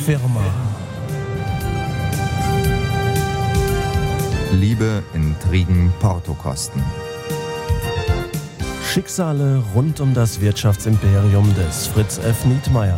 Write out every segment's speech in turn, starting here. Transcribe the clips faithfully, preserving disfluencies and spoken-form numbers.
Firma. Liebe, Intrigen, Portokosten. Schicksale rund um das Wirtschaftsimperium des Fritz F. Nietmeyer.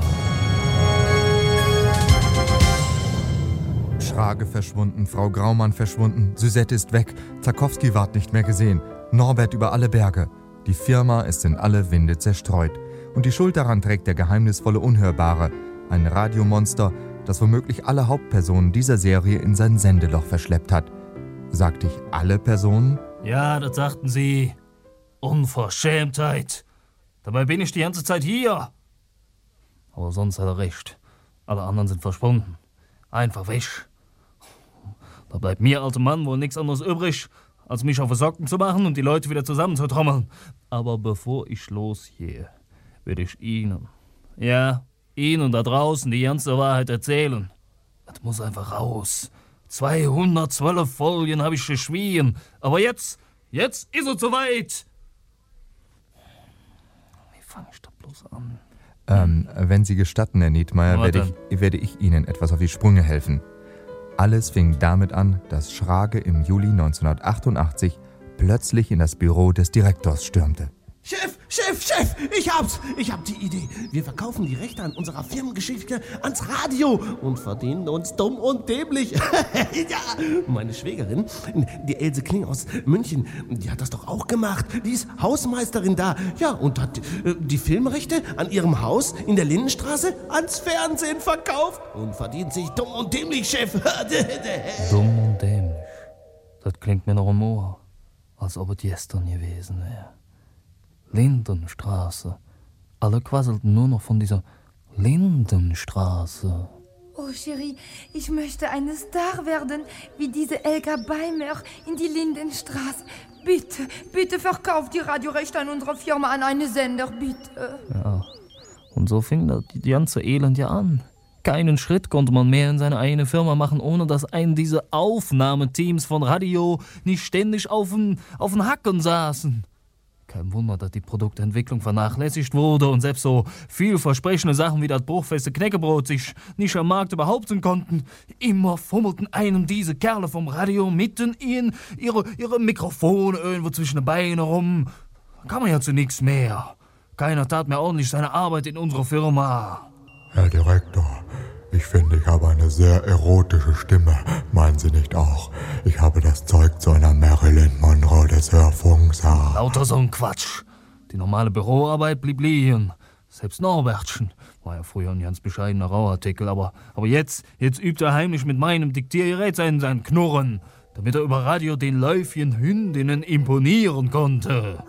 Schrage verschwunden, Frau Graumann verschwunden, Suzette ist weg, Zarkowski ward nicht mehr gesehen, Norbert über alle Berge. Die Firma ist in alle Winde zerstreut. Und die Schuld daran trägt der geheimnisvolle Unhörbare, ein Radiomonster, das womöglich alle Hauptpersonen dieser Serie in sein Sendeloch verschleppt hat. Sagte ich alle Personen? Ja, das sagten sie. Unverschämtheit. Dabei bin ich die ganze Zeit hier. Aber sonst hat er recht. Alle anderen sind verschwunden. Einfach weg. Da bleibt mir, alter Mann, wohl nichts anderes übrig, als mich auf die Socken zu machen und die Leute wieder zusammenzutrommeln. Aber bevor ich losgehe, will ich Ihnen, ja, Ihnen da draußen die ganze Wahrheit erzählen. Das muss einfach raus. zweihundertzwölf Folgen habe ich geschwiegen. Aber jetzt, jetzt ist es soweit. Wie fange ich da bloß an? Ähm, wenn Sie gestatten, Herr Nietmeyer, werde ich, werde ich Ihnen etwas auf die Sprünge helfen. Alles fing damit an, dass Schrage im Juli neunzehnhundertachtundachtzig plötzlich in das Büro des Direktors stürmte. Chef, Chef, Chef, ich hab's, ich hab die Idee. Wir verkaufen die Rechte an unserer Firmengeschichte ans Radio und verdienen uns dumm und dämlich. Ja, meine Schwägerin, die Else Kling aus München, die hat das doch auch gemacht. Die ist Hausmeisterin da. Ja, und hat äh, die Filmrechte an ihrem Haus in der Lindenstraße ans Fernsehen verkauft und verdient sich dumm und dämlich, Chef. Dumm und dämlich. Das klingt mir noch im Ohr, als ob es gestern gewesen wäre. Lindenstraße. Alle quasselten nur noch von dieser Lindenstraße. Oh, Chérie, ich möchte eine Star werden, wie diese Elga Beimer in die Lindenstraße. Bitte, bitte verkauf die Radiorechte an unsere Firma an einen Sender, bitte. Ja, und so fing das die ganze Elend ja an. Keinen Schritt konnte man mehr in seine eigene Firma machen, ohne dass einen diese Aufnahmeteams von Radio nicht ständig auf den, auf den Hacken saßen. Kein Wunder, dass die Produktentwicklung vernachlässigt wurde und selbst so vielversprechende Sachen wie das bruchfeste Knäckebrot sich nicht am Markt behaupten konnten. Immer fummelten einem diese Kerle vom Radio mitten in ihre, ihre Mikrofone irgendwo zwischen den Beinen rum. Da kann man ja zu nichts mehr. Keiner tat mehr ordentlich seine Arbeit in unserer Firma. Herr Direktor, ich finde, ich habe eine sehr erotische Stimme. Meinen Sie nicht auch? Ich habe das Zeug zu einer Marilyn Monroe des Hörfunks. Ah. Lauter so ein Quatsch. Die normale Büroarbeit blieb liegen. Selbst Norbertchen war ja früher ein ganz bescheidener Rauartikel. Aber, aber jetzt, jetzt übt er heimlich mit meinem Diktiergerät sein, sein Knurren, damit er über Radio den Läufchen Hündinnen imponieren konnte.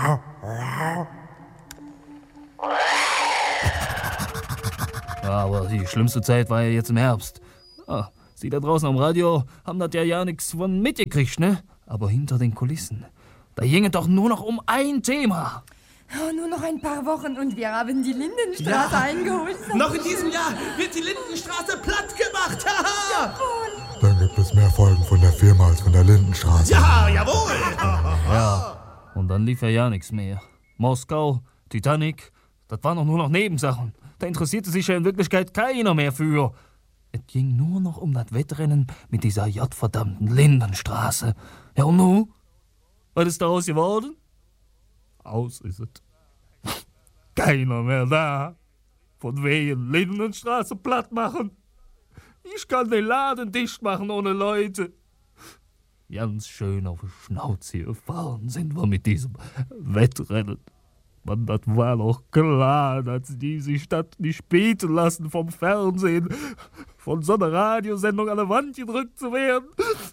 Ja, aber die schlimmste Zeit war ja jetzt im Herbst. Ah, Sie da draußen am Radio haben das ja ja nichts von mitgekriegt, ne? Aber hinter den Kulissen, da ginge doch nur noch um ein Thema. Oh, nur noch ein paar Wochen und wir haben die Lindenstraße ja. eingeholt. Noch in diesem Jahr wird die Lindenstraße platt gemacht. Jawohl. Dann gibt es mehr Folgen von der Firma als von der Lindenstraße. Ja, jawohl. Ja, und dann lief ja ja nichts mehr. Moskau, Titanic, das waren doch nur noch Nebensachen. Da interessierte sich ja in Wirklichkeit keiner mehr für. Es ging nur noch um das Wettrennen mit dieser J-verdammten Lindenstraße. Ja, und nun? Was ist daraus geworden? Aus ist es. Keiner mehr da. Von wegen Lindenstraße platt machen. Ich kann den Laden dicht machen ohne Leute. Ganz schön auf die Schnauze gefallen sind wir mit diesem Wettrennen. Mann, das war doch klar, dass die sich das nicht bieten lassen vom Fernsehen, von so einer Radiosendung an der Wand gedrückt zu werden.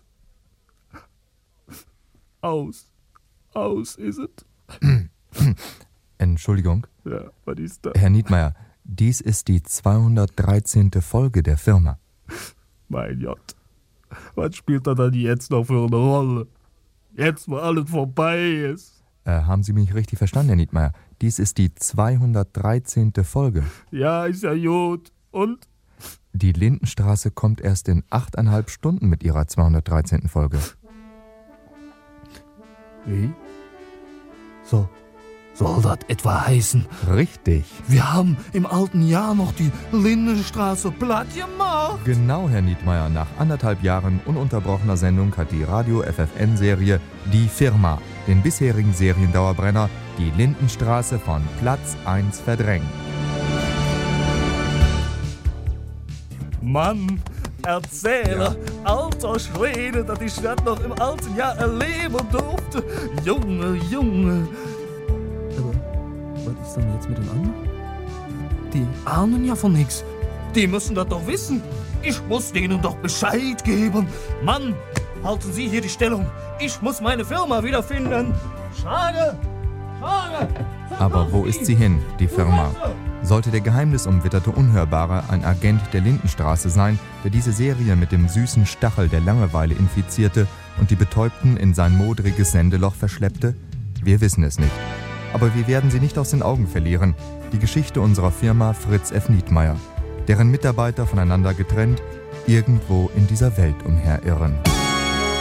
Aus. Aus ist es. Entschuldigung. Ja, was ist das? Herr Nietmeyer, dies ist die zweihundertdreizehnte Folge der Firma. Mein Gott, was spielt da dann jetzt noch für eine Rolle? Jetzt, wo alles vorbei ist. Äh, haben Sie mich richtig verstanden, Herr Nietmeyer? Dies ist die zweihundertdreizehnte Folge. Ja, ist ja gut. Und? Die Lindenstraße kommt erst in achteinhalb Stunden mit ihrer zweihundertdreizehnten Folge. Wie? So, Soll das etwa heißen, Richtig. wir haben im alten Jahr noch die Lindenstraße platt gemacht? Genau, Herr Nietmeyer. Nach anderthalb Jahren ununterbrochener Sendung hat die Radio-F F N-Serie Die Firma den bisherigen Seriendauerbrenner die Lindenstraße von Platz eins verdrängt. Mann, Erzähler, alter Schwede, dass ich das noch im alten Jahr erleben durfte. Junge, Junge. Aber was ist denn jetzt mit den anderen? Die ahnen ja von nichts. Die müssen das doch wissen. Ich muss denen doch Bescheid geben. Mann, halten Sie hier die Stellung. Ich muss meine Firma wiederfinden. Schade, schade. Aber wo ist sie hin, die Firma? Sollte der geheimnisumwitterte Unhörbare ein Agent der Lindenstraße sein, der diese Serie mit dem süßen Stachel der Langeweile infizierte und die Betäubten in sein modriges Sendeloch verschleppte? Wir wissen es nicht. Aber wir werden sie nicht aus den Augen verlieren. Die Geschichte unserer Firma Fritz F. Nietmeyer, deren Mitarbeiter voneinander getrennt irgendwo in dieser Welt umherirren.